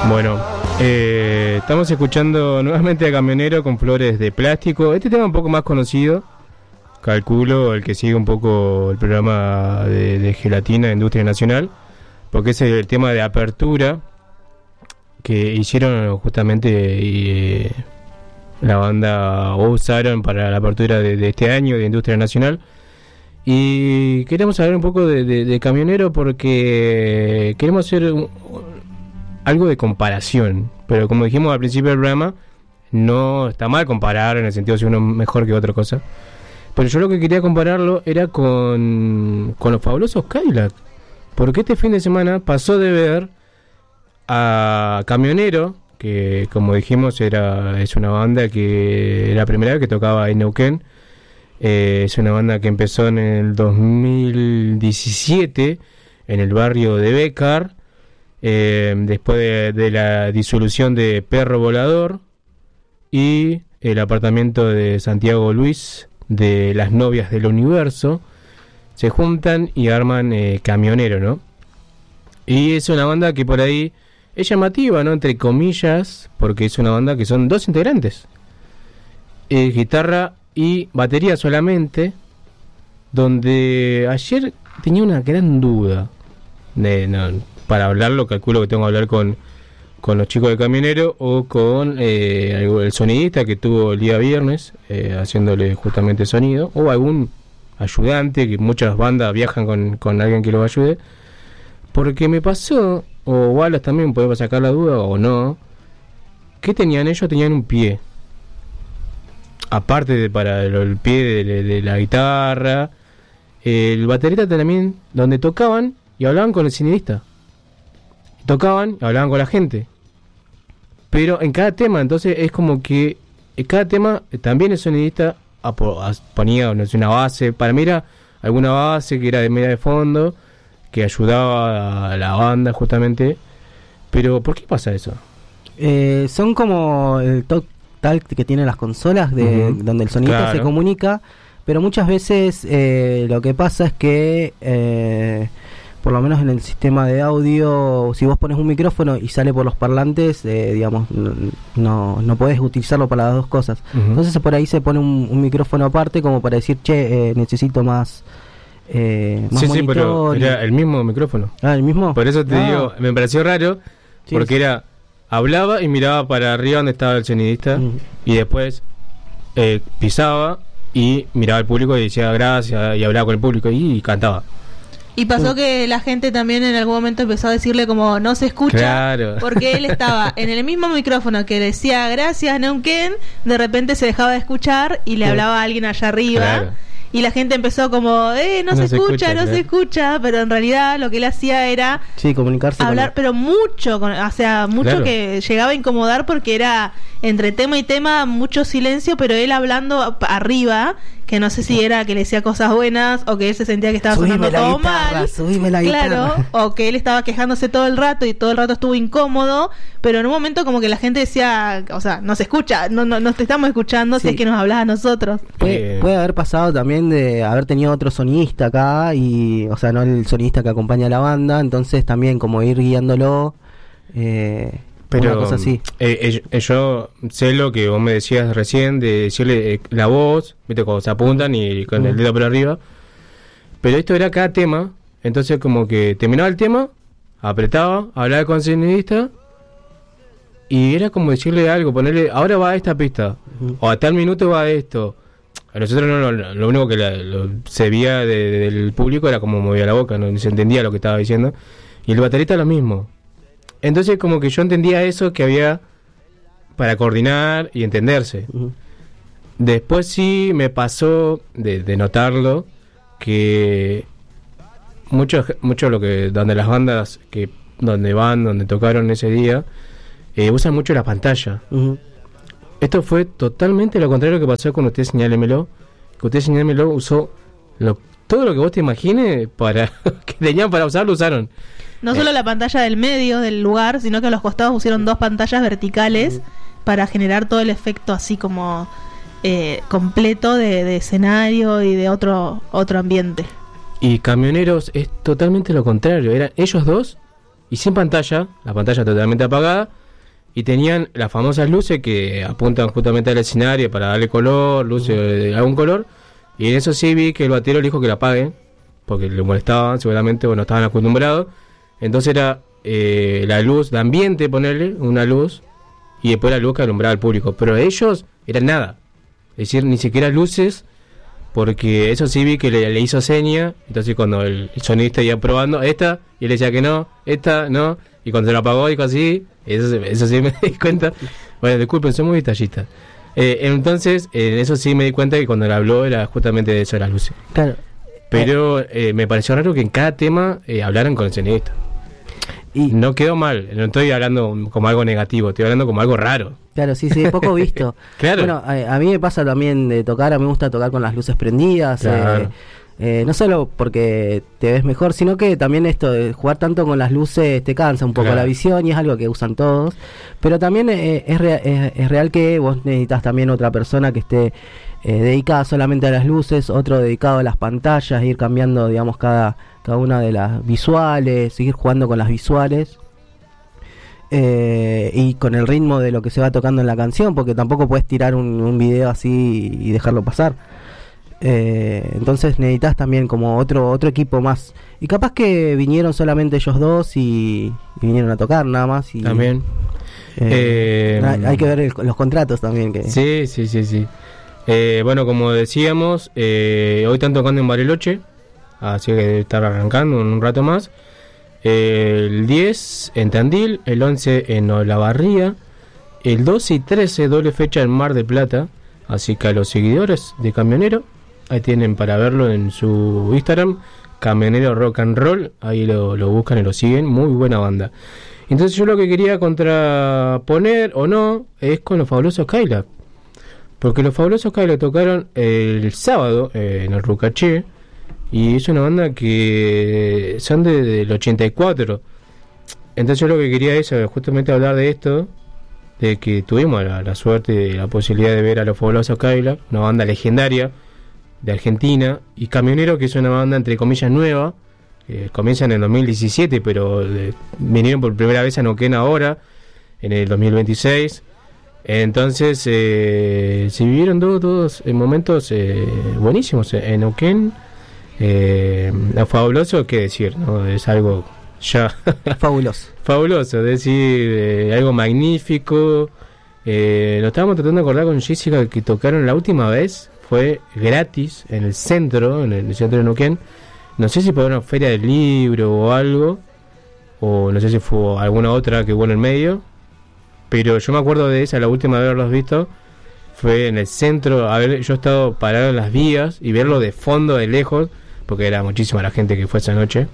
Bueno, estamos escuchando nuevamente a Camionero con Flores de Plástico. Este tema un poco más conocido, calculo, el que sigue un poco el programa de Gelatina de Industria Nacional, porque es el tema de apertura que hicieron justamente la banda, o usaron para la apertura de este año de Industria Nacional. Y queremos hablar un poco de Camionero porque queremos hacer algo de comparación, pero como dijimos al principio del programa, no está mal comparar en el sentido de si uno es mejor que otra cosa. Pero yo lo que quería compararlo era con los fabulosos Cadillac, porque este fin de semana pasó de ver a Camionero, que como dijimos es una banda que era la primera vez que tocaba en Neuquén. Es una banda que empezó en el 2017 en el barrio de Bécar, después de la disolución de Perro Volador y el apartamento de Santiago Luis de Las Novias del Universo, se juntan y arman Camionero, ¿no? Y es una banda que por ahí es llamativa, ¿no? Entre comillas, porque es una banda que son dos integrantes, guitarra y batería solamente, donde ayer tenía una gran duda para hablarlo, calculo que tengo que hablar con los chicos de Camionero o con el sonidista que tuvo el día viernes haciéndole justamente sonido, o algún ayudante, que muchas bandas viajan con alguien que los ayude, porque me pasó, o Wallace también puede sacar la duda o no, ¿qué tenían ellos? Tenían un pie aparte para el pie de la guitarra, el baterista también, donde tocaban y hablaban con el sonidista, tocaban y hablaban con la gente, pero en cada tema, entonces es como que en cada tema también el sonidista ponía, no sé, una base, para mí era alguna base que era de media de fondo, que ayudaba a la banda justamente. Pero ¿por qué pasa eso? Son como el talk que tienen las consolas donde el sonidista se comunica, pero muchas veces lo que pasa es que por lo menos en el sistema de audio, si vos pones un micrófono y sale por los parlantes, digamos, no podés utilizarlo para las dos cosas. Entonces por ahí se pone un micrófono aparte como para decir, necesito más sí, pero era el mismo micrófono. ¿El mismo? Por eso te digo, me pareció raro, porque era, hablaba y miraba para arriba donde estaba el sonidista, y después pisaba y miraba al público y decía gracias, y hablaba con el público y cantaba. Y pasó que la gente también en algún momento empezó a decirle como no se escucha, claro, porque él estaba en el mismo micrófono que decía gracias Neuquén, de repente se dejaba de escuchar y le hablaba a alguien allá arriba. Claro. Y la gente empezó como, no se escucha, no se escucha, pero en realidad lo que él hacía era comunicarse, hablar, pero mucho, claro, que llegaba a incomodar porque era entre tema y tema mucho silencio, pero él hablando arriba, que no sé si era que le decía cosas buenas o que él se sentía que estaba sonando todo mal, claro, o que él estaba quejándose todo el rato y todo el rato estuvo incómodo, pero en un momento como que la gente decía, o sea, no se escucha, no te estamos escuchando, si es que nos hablas a nosotros. Puede haber pasado también de haber tenido otro sonidista acá, y o sea, no el sonidista que acompaña a la banda, entonces también como ir guiándolo, pero una cosa así. Yo sé lo que vos me decías recién de decirle la voz, viste, cuando se apuntan y con el dedo por arriba, pero esto era cada tema, entonces como que terminaba el tema, apretaba, hablaba con el sonidista y era como decirle algo, ponerle, ahora va a esta pista, o a tal minuto va a esto. A nosotros lo único que se veía del público era como movía la boca, no se entendía lo que estaba diciendo, y el baterista lo mismo. Entonces como que yo entendía eso que había para coordinar y entenderse. Después sí me pasó de notarlo que mucho lo que donde las bandas donde tocaron ese día usan mucho la pantalla. Esto fue totalmente lo contrario que pasó con Usted Señálemelo. Que Usted Señálemelo usó todo lo que vos te imagines que tenían para usar, lo usaron. No solo la pantalla del medio del lugar, sino que a los costados pusieron 2 pantallas verticales para generar todo el efecto así como completo de escenario y de otro ambiente. Y Camioneros es totalmente lo contrario. Eran ellos dos y sin pantalla, la pantalla totalmente apagada, y tenían las famosas luces que apuntan justamente al escenario para darle color, luces de algún color, y en eso sí vi que el batero le dijo que la apague, porque le molestaban, seguramente, bueno, estaban acostumbrados. Entonces era la luz de ambiente, ponerle una luz, y después la luz que alumbraba al público. Pero ellos eran nada, es decir, ni siquiera luces, porque eso sí vi que le hizo seña. Entonces cuando el sonista iba probando, esta, y él decía que no, esta, no, y cuando se lo apagó dijo así, eso sí me di cuenta. Bueno, disculpen, soy muy detallista. Entonces, en eso sí me di cuenta que cuando le habló era justamente de eso, de las luces. Claro. Pero me pareció raro que en cada tema hablaran con el sonidista. Y no quedó mal, no estoy hablando como algo negativo, estoy hablando como algo raro. Claro, sí, poco visto. Claro. Bueno, a mí me pasa también de tocar, a mí me gusta tocar con las luces prendidas. Claro. No solo porque te ves mejor, sino que también esto de jugar tanto con las luces te cansa un poco la visión, y es algo que usan todos. Pero también es real que vos necesitas también otra persona que esté dedicada solamente a las luces, otro dedicado a las pantallas, ir cambiando, digamos, cada una de las visuales, seguir jugando con las visuales. Y con el ritmo de lo que se va tocando en la canción, porque tampoco puedes tirar un video así y dejarlo pasar. Entonces necesitas también como otro equipo más, y capaz que vinieron solamente ellos dos y vinieron a tocar nada más, y también hay que ver los contratos también que... Sí. Bueno, como decíamos, hoy están tocando en Bariloche, así que debe estar arrancando en un rato más. El 10 en Tandil, el 11 en Olavarría, el 12 y 13 doble fecha en Mar del Plata. Así que a los seguidores de Camionero, ahí tienen para verlo en su Instagram, Camionero Rock and Roll, ahí lo buscan y lo siguen, muy buena banda. Entonces yo lo que quería contraponer o no es con los Fabulosos Cadillacs, porque los Fabulosos Cadillacs tocaron el sábado en el Rucaché, y es una banda que son del 84. Entonces yo lo que quería es justamente hablar de esto, de que tuvimos la suerte y la posibilidad de ver a los Fabulosos Cadillacs, una banda legendaria de Argentina, y Camionero, que es una banda entre comillas nueva, comienza en el 2017, pero vinieron por primera vez a Neuquén ahora, en el 2026. Entonces se vivieron todos momentos buenísimos en Neuquén. Lo fabuloso, qué decir, ¿no? Es algo ya fabuloso, es decir, algo magnífico. Lo estábamos tratando de acordar con Jessica, que tocaron la última vez fue gratis en el centro de Neuquén. No sé si fue una feria del libro o algo, o no sé si fue alguna otra que hubo en el medio, pero yo me acuerdo de esa, la última vez haberlos visto fue en el centro. Yo he estado parado en las vías y verlo de fondo, de lejos, porque era muchísima la gente que fue esa noche.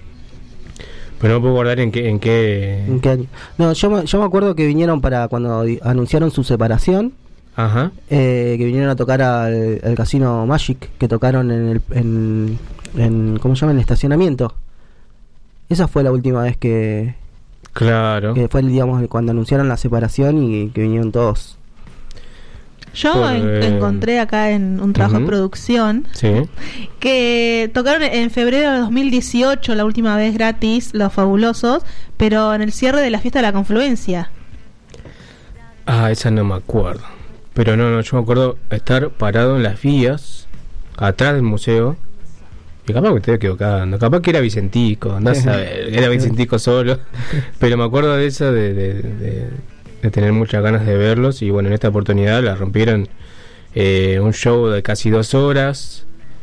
Pero no puedo guardar en qué año. No, yo me acuerdo que vinieron para cuando anunciaron su separación. Ajá. Que vinieron a tocar al Casino Magic, que tocaron en ¿cómo se llama? En el estacionamiento. Esa fue la última vez que... Claro. Que fue, digamos, cuando anunciaron la separación y que vinieron todos. Yo encontré acá en un trabajo de producción, sí, que tocaron en febrero de 2018 la última vez gratis, Los Fabulosos, pero en el cierre de la fiesta de la Confluencia. Esa no me acuerdo. Pero no, yo me acuerdo estar parado en las vías, atrás del museo, y capaz que estoy equivocando, capaz que era Vicentico, andás a ver, era Vicentico solo, pero me acuerdo de eso, de tener muchas ganas de verlos, y bueno, en esta oportunidad la rompieron. Un show de casi 2 horas,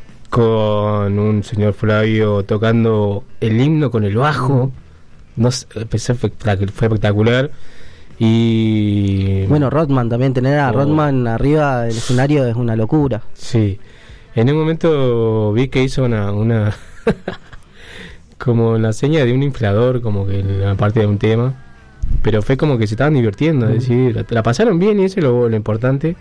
con un señor Flavio tocando el himno con el bajo, no sé, fue espectacular. Y bueno, Rodman también, tener a Rodman arriba del escenario es una locura. Sí, en un momento vi que hizo una como la seña de un inflador, como que en la parte de un tema, pero fue como que se estaban divirtiendo, es decir, la pasaron bien, y eso es lo importante.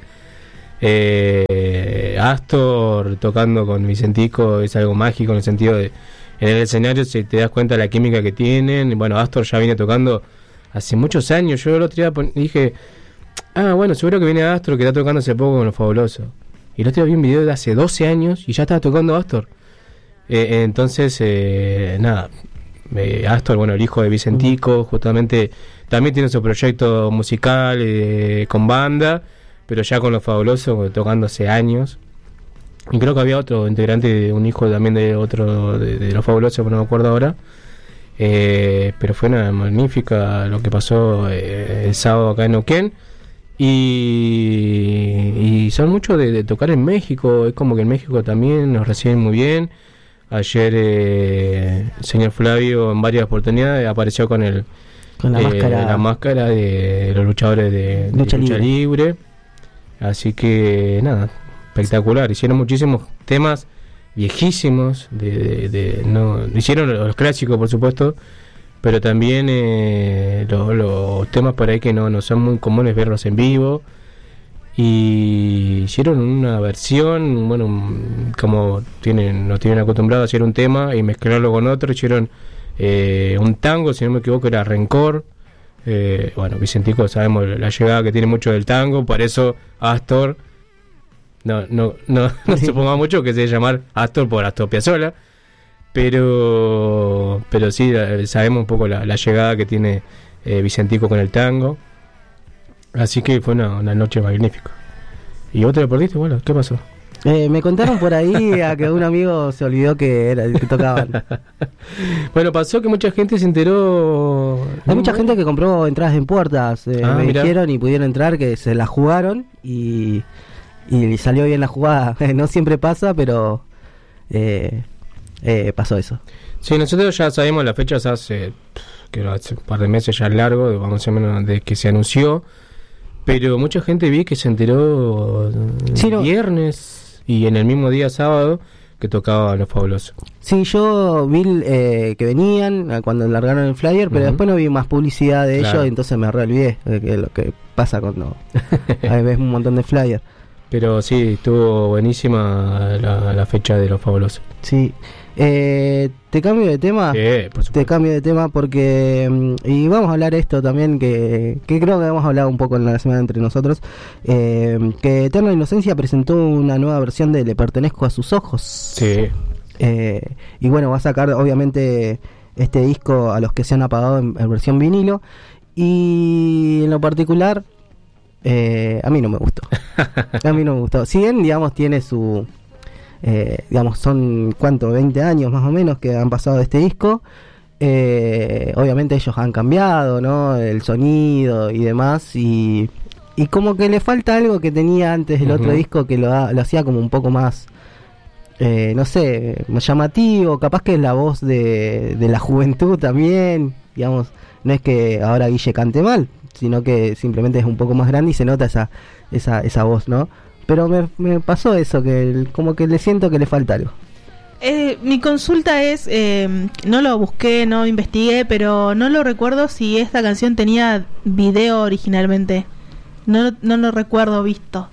Astor tocando con Vicentico es algo mágico, en el sentido de, en el escenario si te das cuenta de la química que tienen. Bueno, Astor ya viene tocando hace muchos años. Yo el otro día dije, bueno, seguro que viene Astor, que está tocando hace poco con Los Fabulosos. Y el otro día vi un video de hace 12 años y ya estaba tocando Astor. Entonces, nada, Astor, bueno, el hijo de Vicentico, justamente también tiene su proyecto musical con banda, pero ya con Los Fabulosos, tocando hace años. Y creo que había otro integrante, un hijo también de otro de Los Fabulosos, pero no me acuerdo ahora. Pero fue una magnífica lo que pasó el sábado acá en Neuquén. Y son muchos de tocar en México. Es como que en México también nos reciben muy bien. Ayer el señor Flavio en varias oportunidades apareció con la máscara de los luchadores de lucha libre. Así que nada, espectacular. Hicieron muchísimos temas viejísimos, hicieron los clásicos, por supuesto, pero también los temas por ahí que no son muy comunes verlos en vivo. Y hicieron una versión, bueno, como nos tienen acostumbrados a hacer un tema y mezclarlo con otro. Hicieron un tango, si no me equivoco era Rencor. Bueno, Vicentico sabemos la llegada que tiene mucho del tango, por eso Astor no suponga mucho que se debe llamar Astor por Astor Piazzolla, pero sí sabemos un poco la llegada que tiene Vicentico con el tango. Así que fue una noche magnífica. ¿Y vos te lo perdiste? Bueno, ¿qué pasó? Me contaron por ahí a que un amigo se olvidó que tocaban. Bueno, pasó que mucha gente se enteró. Hay mucha gente que compró entradas en puertas. Me dijeron y pudieron entrar, que se la jugaron y salió bien la jugada. No siempre pasa, pero pasó eso. Sí, nosotros ya sabemos las fechas hace un par de meses ya largo, vamos a menos de que se anunció. Pero mucha gente vi que se enteró viernes y en el mismo día sábado que tocaban Los Fabulosos. Sí, yo vi que venían cuando largaron el flyer, pero después no vi más publicidad de ellos, entonces me olvidé de lo que pasa cuando ves un montón de flyers. Pero sí, estuvo buenísima la fecha de Los Fabulosos. Sí. Te cambio de tema. Te cambio de tema porque y vamos a hablar esto también que creo que hemos hablado un poco en la semana entre nosotros, que Eterna Inocencia presentó una nueva versión de Le Pertenezco a sus ojos. Sí. Y bueno, va a sacar obviamente este disco a los que se han apagado en versión vinilo, y en lo particular a mí no me gustó. Si bien, digamos, tiene su son 20 años más o menos que han pasado de este disco, obviamente ellos han cambiado, ¿no? El sonido y demás, y como que le falta algo que tenía antes el otro disco, que lo hacía como un poco más no sé, más llamativo. Capaz que es la voz de la juventud también, digamos, no es que ahora Guille cante mal, sino que simplemente es un poco más grande y se nota esa voz, ¿no? Pero me pasó eso, que como que le siento que le falta algo. Mi consulta es, no lo busqué, no investigué, pero no lo recuerdo si esta canción tenía video originalmente. No lo recuerdo visto.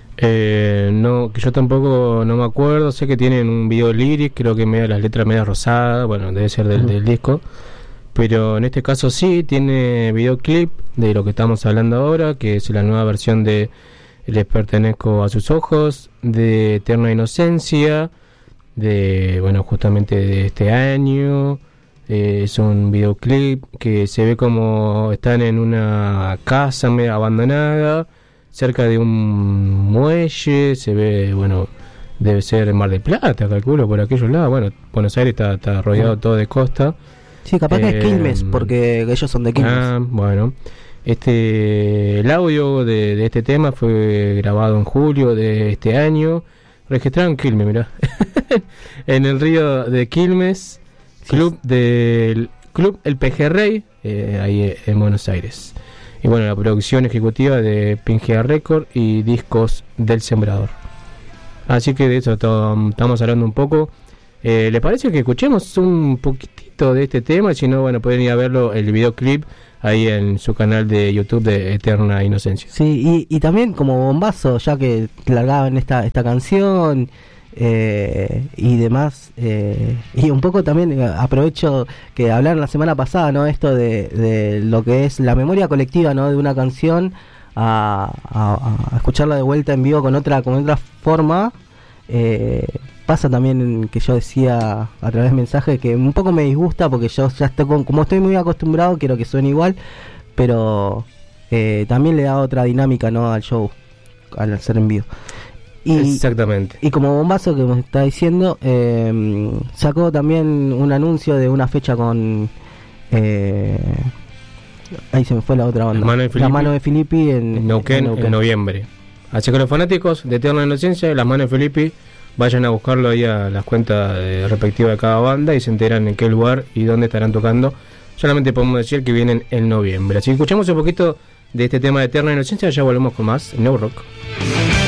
No, que yo tampoco no me acuerdo. Sé que tienen un video lyric, creo que las letras medio rosadas, bueno, debe ser del disco. Pero en este caso sí, tiene videoclip de lo que estamos hablando ahora, que es la nueva versión de Les Pertenezco a sus ojos, de Eterna Inocencia, justamente de este año. Es un videoclip que se ve como están en una casa medio abandonada, cerca de un muelle. Se ve, debe ser Mar del Plata, calculo, por aquellos lados. Bueno, Buenos Aires está rodeado todo de costa. Sí, capaz que es Quilmes, porque ellos son de Quilmes. Bueno. El audio de este tema fue grabado en julio de este año, registrado en Quilmes, mirá. En el río de Quilmes, club El Pejerrey, ahí en Buenos Aires. Y bueno, la producción ejecutiva de Pingea Record y Discos del Sembrador. Así que de eso estamos hablando un poco. ¿Les parece que escuchemos un poquitito de este tema? Si no, pueden ir a verlo, el videoclip, ahí en su canal de YouTube de Eterna Inocencia. Sí, y también como bombazo, ya que largaban esta canción y demás, y un poco también aprovecho que hablaron la semana pasada, ¿no? Esto de lo que es la memoria colectiva, ¿no? De una canción a escucharla de vuelta en vivo con otra forma, pasa también que yo decía a través de mensajes que un poco me disgusta porque yo ya estoy como estoy muy acostumbrado, quiero que suene igual, pero también le da otra dinámica, ¿no?, al show al hacer en vivo. Exactamente. Y como bombazo que me está diciendo, sacó también un anuncio de una fecha con ahí se me fue la otra banda, La Mano de Filippi en Neuquén en noviembre. Así que los fanáticos de Eterna Inocencia, Las Manos de Filippi, vayan a buscarlo ahí a las cuentas respectivas de cada banda y se enteran en qué lugar y dónde estarán tocando. Solamente podemos decir que vienen en noviembre. Así que escuchamos un poquito de este tema de Eterna Inocencia, ya volvemos con más New Rock.